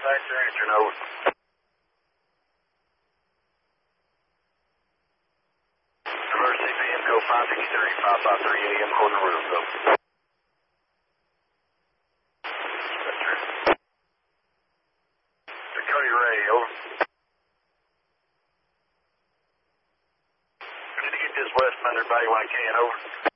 Dispatcher answering, over. Emergency PM code 563, 553 AM, corner roof, over. Dispatcher. Cody Ray, over. We need to get this Westman everybody when I can, over.